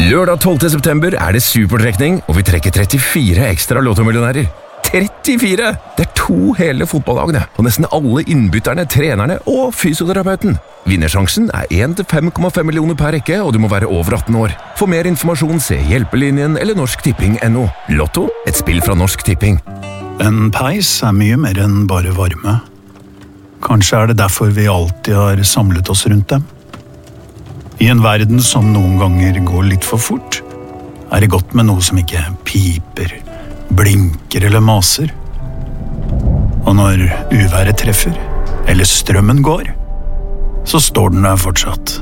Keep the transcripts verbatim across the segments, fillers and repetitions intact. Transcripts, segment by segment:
Lørdag tolvte september er det supertrekning, og vi trekker trettifire ekstra lottomillionærer. trettifire! Det er to hele fotballagene, og nesten alle innbytterne, trenerne og fysioterapeuten. Vinnersjansen er én til fem komma fem millioner per rekke, og du må være over atten år. For mer informasjon se Hjelpelinjen eller Norsk Tipping punktum no. Lotto, et spill fra Norsk Tipping. En peis er mye mer enn bare varme. Kanskje er det derfor vi alltid har samlet oss rundt dem. I en verden som noen ganger går litt for fort, er det godt med noe som ikke piper, blinker eller maser. Og når uværet treffer, eller strømmen går, så står den der fortsatt.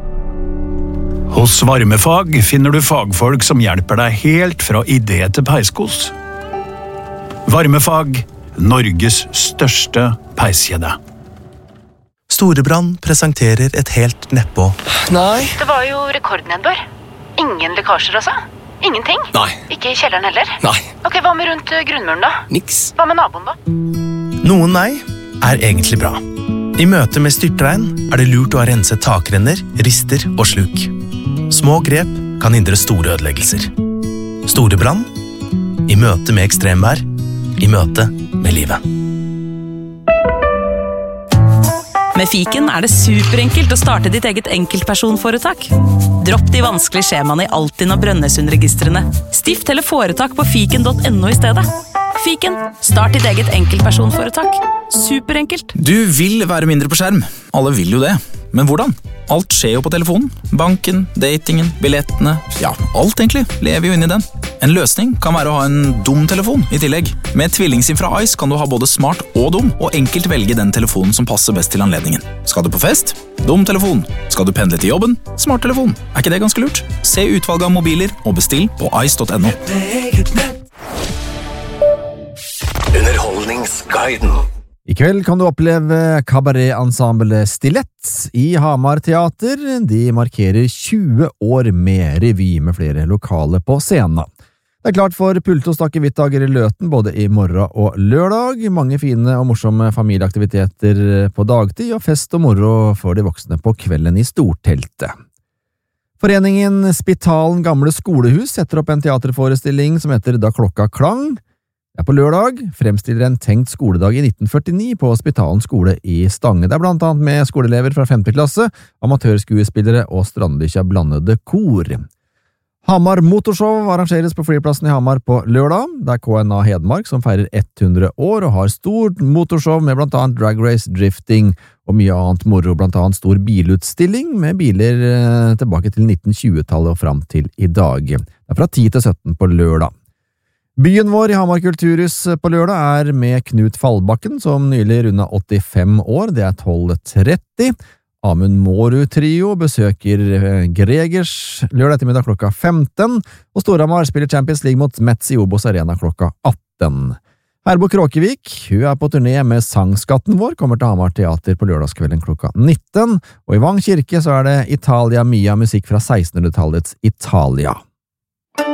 Hos Varmefag finner du fagfolk som hjelper deg helt fra idé til peiskos. Varmefag, Norges største peiskjede. Storebrand presenterer et helt nedpå. Nei. Det var jo rekordnedbør. Ingen lekkasjer altså? Ingenting? Nei. Ikke i kjelleren heller? Nei. Ok, hva med rundt grunnmuren da? Niks. Hva med naboen da? Noen nei er egentlig bra. I møte med styrtregn er det lurt å ha renset takrenner, rister og sluk. Små grep kan hindre store ødeleggelser. Storebrand, i møte med ekstremvær, i møte med livet. Med Fiken er det superenkelt å starte ditt eget enkeltpersonforetak. Dropp de vanskelige skjemaene i Altinn og Brønnøysundregistrene. Stift eller foretak på fiken punktum no i stedet. Fiken, start ditt eget enkeltpersonforetak. Superenkelt. Du vil være mindre på skjerm. Alle vil jo det. Men hvordan? Alt skjer jo på telefonen. Banken, datingen, billettene, ja, alt egentlig lever jo inn i den. En løsning kan være å ha en dum telefon i tillegg. Med TvillingSIM fra Ice kan du ha både smart og dum, og enkelt velge den telefonen som passer best til anledningen. Skal du på fest? Dum telefon. Skal du pendle til jobben? Smart telefon. Er ikke det ganske lurt? Se utvalget av mobiler og bestill på ice punktum no. Underholdningsguiden. I kveld kan du oppleve kabaret-ensemble Stilett i Hamar Teater. De markerer tjue år med revy med flere lokale på scenen. Det er klart for Pulte og Stakke Hvittager i Løten både i morgen og lørdag. Mange fine og morsomme familieaktiviteter på dagtid, og fest og moro for de voksne på kvelden i storteltet. Foreningen Spitalen Gamle Skolehus setter opp en teaterforestilling som heter Da klokka klang. Det er på lørdag, fremstiller en tenkt skoledag i nitten førtini på Spitalen skole i Stange. Det er blant annet med skoleelever fra femte klasse, amatørskuespillere og Strandlykkja blandede kor. Hamar Motorshow arrangeres på flyplassen i Hamar på lørdag. Det er K N A Hedmark som feirer hundre år og har stort motorshow med blant annet drag race, drifting og mye annet moro, blant annet stor bilutstilling med biler tilbake til nitten tjue-tallet og fram til i dag. Det er fra ti til sytten på lørdag. Byen vår i Hamar Kulturhus på lørdag er med Knut Fallbakken, som nylig rundet åttifem år. Det er tolv tretti. Amund Mårud-trio besøker Gregers lørdag ettermiddag klokka femten, og Storhamar spiller Champions League mot Mets i Obos Arena klokka atten. Herbo Kråkevik, hun er på turné med Sangskatten vår, kommer til Hamar Teater på lørdagskvelden klokka nitten, og i Vang kirke så er det Italia Mia musikk fra sekstenhundretallets Italia.